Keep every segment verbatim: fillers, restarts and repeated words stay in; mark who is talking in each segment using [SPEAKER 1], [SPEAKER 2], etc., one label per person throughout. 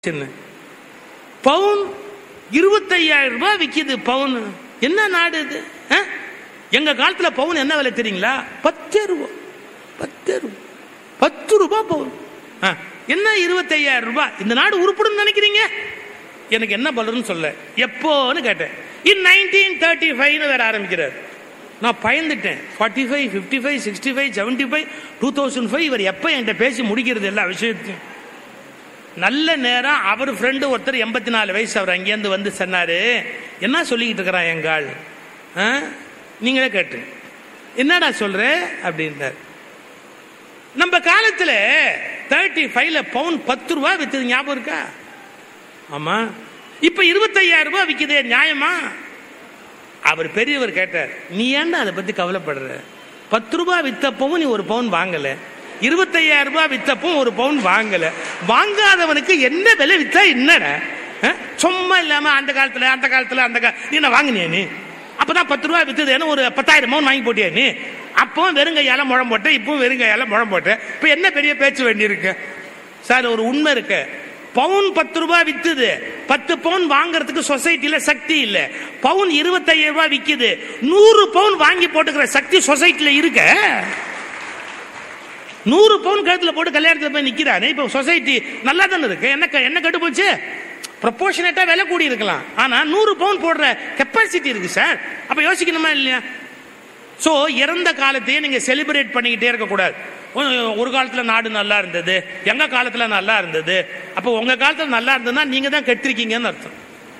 [SPEAKER 1] பவுன் இருபத்தையாயிரம் ரூபாய் விற்கிது. பவுன் என்ன நாடு இது? எங்க காலத்துல பவுன் என்ன விலை தெரியுங்களா? பத்து ரூபாய். பத்து ரூபாய் பத்து ரூபாய் பவுன். என்ன இருபத்தையாயிரம் ரூபாய்? இந்த நாடு உருப்படும் நினைக்கிறீங்க? எனக்கு என்ன பலன்னு சொல்ல. எப்போன்னு கேட்டேன். இன் நைன்டீன் தேர்ட்டி ஃபைவ் வேற ஆரம்பிக்கிறார். நான் பயந்துட்டேன். Forty five fifty five sixty five seventy five two thousand five இவர் எப்போ என்கிட்ட பேசி முடிக்கிறது எல்லா விஷயத்தையும். நல்ல நேரம் அவர் ஃப்ரெண்டு ஒருத்தர் எண்பத்தி நாலு வயசு அவர் அங்கேருந்து வந்து சொன்னாரு, என்ன சொல்லிக்கிட்டு இருக்கிறான் எங்காள், நீங்களே கேட்டு என்னடா சொல்ற அப்படின்றார். நம்ம காலத்தில் தேர்ட்டி ஃபைவ்ல பவுன் பத்து ரூபா வித்தது ஞாபகம் இருக்கா? ஆமா. இப்ப இருபத்தையாயிரம் ரூபாய் விற்குதே, நியாயமா? அவர் பெரியவர் கேட்டார், நீ ஏன்டா அதை பத்தி கவலைப்படுற? பத்து ரூபாய் வித்தப்பவும் நீ ஒரு பவுன் வாங்கல, இருபத்தையாயிரம் ரூபாய் வித்தப்பும் ஒரு பவுன் வாங்கல. வாங்காதவனுக்கு என்ன விலை வித்தா என்னடா? சும்மா இல்லாம அந்த காலத்துல அந்த காலத்துல அந்த நீ என்ன வாங்கினியா? நீ அப்பதான் பத்து ரூபாய் வித்தது ஒரு பத்தாயிரம் பவுன் வாங்கி போட்டியா நீ? அப்பவும் வெறுங்கையால முழம் போட்ட, இப்பவும் வெறுங்கையால முழம் போட்ட. இப்ப என்ன பெரிய பேச்சு வேண்டி இருக்கு சார்? ஒரு உண்மை இருக்கு. பவுன் பத்து ரூபாய் வித்துது, பத்து பவுன் வாங்கறதுக்கு சொசைட்டில சக்தி இல்ல. பவுன் இருபத்தையாயிரம் ரூபாய் விக்குது, நூறு பவுன் வாங்கி போட்டுக்கிற சக்தி சொசைட்டில இருக்க. நூறு பவுன் கழுத்துல போட்டு கல்யாணத்துல போய் நிக்கிறானே, இப்ப சொசைட்டி நல்லா தானே இருக்கு. என்ன என்ன கட்டு போச்சு? ப்ரொபோர்ஷனேட்டா விலை கூடி இருக்கலாம், ஆனா நூறு பவுன் போடுற கெப்பாசிட்டி இருக்கு சார். அப்ப யோசிக்கணுமா இல்லையா? சோ இறந்த காலத்தையே நீங்க செலிப்ரேட் பண்ணிக்கிட்டே இருக்க கூடாது. ஒரு காலத்துல நாடு நல்லா இருந்தது, எங்க காலத்துல நல்லா இருந்தது. அப்ப உங்க காலத்துல நல்லா இருந்ததுன்னா நீங்க தான் கெட்டிருக்கீங்கன்னு அர்த்தம்.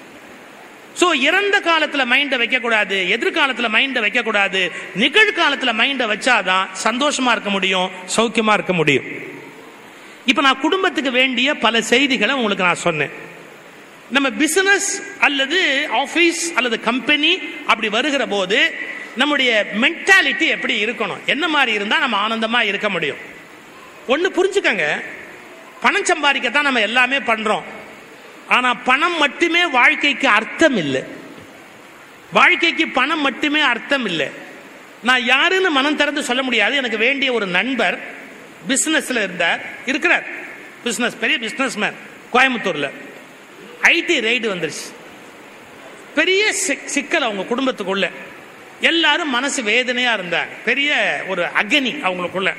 [SPEAKER 1] சோ இறந்த காலத்துல மைண்ட வைக்க கூடாது, எதிர்காலத்துல மைண்ட வைக்க கூடாது. நிகழ்காலத்துல மைண்ட வச்சாதான் சந்தோஷமா இருக்க முடியும், சௌக்கியமா இருக்க முடியும். இப்ப நான் குடும்பத்துக்கு வேண்டிய பல செய்திகளை உங்களுக்கு நான் சொன்னேன். நம்ம பிசினஸ் அல்லது ஆபீஸ் அல்லது கம்பெனி அப்படி வருகிற போது நம்முடைய மென்டாலிட்டி எப்படி இருக்கணும், என்ன மாதிரி இருந்தா நம்ம ஆனந்தமா இருக்க முடியும். ஒன்னு புரிஞ்சுக்கங்க, பணம் சம்பாதிக்கத்தான் நம்ம எல்லாமே பண்றோம். ஆனா பணம் மட்டுமே வாழ்க்கைக்கு அர்த்தம் இல்லை. வாழ்க்கைக்கு பணம் மட்டுமே அர்த்தம் இல்லை. நான் யாருன்னு மனம் திறந்து சொல்ல முடியாது. எனக்கு வேண்டிய ஒரு நண்பர் பிசினஸ்ல இருந்தார், இருக்கிறார். பிசினஸ், பெரிய பிசினஸ் மேன், கோயம்புத்தூர்ல. ஐடி ரைடு வந்துருச்சு. பெரிய சிக்கல் அவங்க குடும்பத்துக்குள்ள. எல்லாரும் மனசு வேதனையா இருந்தாங்க. பெரிய ஒரு அக்னி அவங்களுக்குள்ள.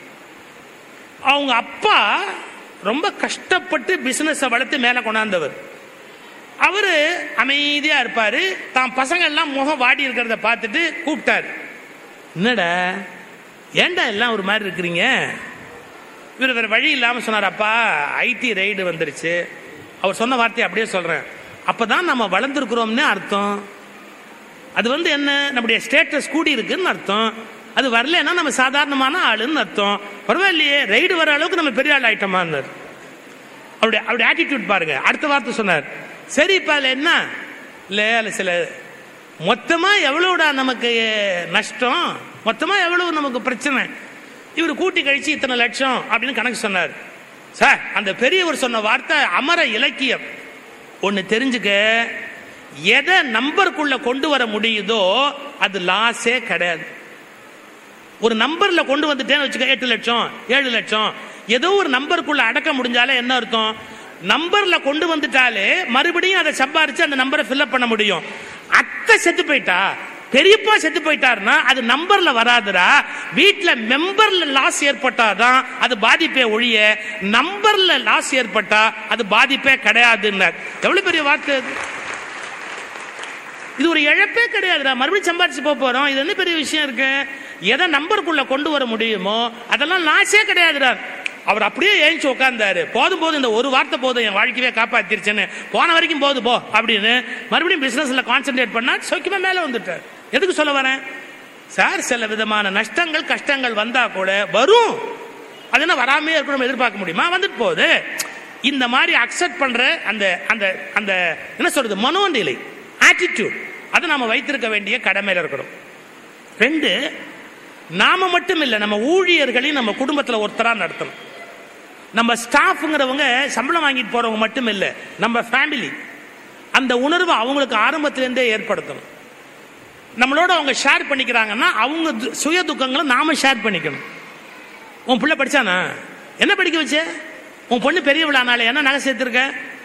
[SPEAKER 1] அவங்க அப்பா ரொம்ப கஷ்டப்பட்டு பிசினஸ் வளர்த்து மேல கொண்டாந்தவர். அவரு அமைதியா இருப்பாரு. தான் பசங்க எல்லாம் முகம் வாடி இருக்கிறத பார்த்துட்டு கூப்பிட்டாரு, என்னடா ஏண்டா எல்லாம் ஒரு மாதிரி இருக்கிறீங்க? இவர் வேற வழி இல்லாம சொன்னார், அப்பா ஐடி ரைடு வந்துருச்சு. அவர் சொன்ன வார்த்தையை அப்படியே சொல்றேன், அப்பதான் நம்ம வளர்ந்துருக்கிறோம்னு அர்த்தம். அது வந்து என்ன, நம்முடைய ஸ்டேட்டஸ் கூடி இருக்குன்னு அர்த்தம். அது வரலன்னா நம்ம சாதாரணமான ஆளுன்னு அர்த்தம். பரவாயில்லையே, ரைடு வர அளவுக்கு நம்ம பெரிய ஆள் ஆயிட்டோமா? அவருடைய அவருடைய ஆட்டிடியூட் பாருங்க. அடுத்த வார்த்தை சொன்னார், சரி இப்ப அதுல என்ன இல்ல, சில மொத்தமா எவ்வளவுடா நமக்கு நஷ்டம், மொத்தமா எவ்வளவு நமக்கு பிரச்சனை, இவர் கூட்டி கழிச்சு இத்தனை லட்சம் அப்படின்னு கணக்கு சொன்னார். சார் அந்த பெரியவர் சொன்ன வார்த்தை அமர இலக்கியம். ஒன்னு தெரிஞ்சுக்க, எதை நம்பருக்குள்ள கொண்டு வர முடியுதோ அது லாஸே கிடையாது. ஒரு நம்பர்ல கொண்டு வந்துட்டேன்னு வச்சுக்க, எட்டு லட்சம் ஏழு லட்சம் ஏதோ ஒரு நம்பருக்குள்ள அடக்க முடிஞ்சாலே என்ன அர்த்தம்? நம்பர்ல கொண்டு வந்துட்டாலே மறுபடியும் அதை சம்பாரிச்சு அந்த நம்பரை ஃபில்அப் பண்ண முடியும். அத்தை செத்து போயிட்டா, பெரியப்பா செத்து போயிட்டாருன்னா அது நம்பர்ல வராதுடா. வீட்டுல மெம்பர்ல லாஸ் ஏற்பட்டாதான் அது பாதிப்பே ஒழிய நம்பர்ல லாஸ் ஏற்பட்டா அது பாதிப்பே கிடையாதுன்னு. எவ்வளவு பெரிய வார்த்தை! இது ஒரு இழப்பே கிடையாதுடா, மறுபடியும் சம்பாரிச்சு போக போறோம். இது என்ன பெரிய விஷயம் இருக்கு? எதை நம்பருக்குள்ள கொண்டு வர முடியுமோ அதெல்லாம் லாஸே கிடையாதுடா. அவர் அப்படியே எழுந்து உட்கார்ந்தாரு. போதும் போதும், இந்த ஒரு வார்த்தை போதும், என் வாழ்க்கையே காப்பாத்திருச்சுன்னு, போன வரைக்கும் போது போ அப்படின்னு மறுபடியும் பிசினஸ்ல கான்சென்ட்ரேட் பண்ணா சௌக்கியமா மேல வந்துட்டார். எதுக்கு சொல்ல வரேன் சார்? சில விதமான நஷ்டங்கள் கஷ்டங்கள் வந்தா கூட வரும். அது என்ன வராமே இருக்கணும் எதிர்பார்க்க முடியுமா? வந்துட்டு போகுது. இந்த மாதிரி அக்செப்ட் பண்ற அந்த அந்த அந்த என்ன சொல்றது மனோநிலை, ஆட்டிடியூட், அதை நாம வைத்திருக்க வேண்டிய கடமையில இருக்கணும். ரெண்டு, நாம மட்டும் இல்லை, நம்ம ஊழியர்களையும் நம்ம குடும்பத்தில் ஒருத்தரா நடத்தணும். நம்ம ஸ்டாஃப்ங்கிறவங்க சம்பளம் வாங்கிட்டு போறவங்க மட்டும் இல்லை, நம்ம ஃபேமிலி. அந்த உணர்வை அவங்களுக்கு ஆரம்பத்திலேருந்தே ஏற்படுத்தணும். நம்மளோட அவங்க ஷேர் பண்ணிக்கிறாங்கன்னா அவங்க சுய துக்கங்களை நாம ஷேர் பண்ணிக்கணும். உன் பிள்ளை படிச்சானா? என்ன படிக்க வச்ச? உன் பொண்ணு பெரியவளானால என்ன நகை சேர்த்திருக்க?